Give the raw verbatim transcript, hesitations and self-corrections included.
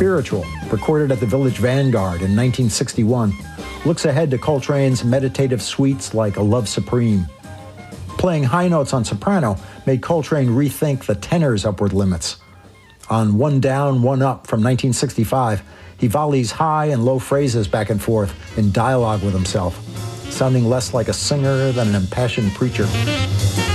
Spiritual, recorded at the Village Vanguard in nineteen sixty-one, looks ahead to Coltrane's meditative suites like A Love Supreme. Playing high notes on soprano made Coltrane rethink the tenor's upward limits. On One Down, One Up from nineteen sixty-five, he volleys high and low phrases back and forth in dialogue with himself, sounding less like a singer than an impassioned preacher.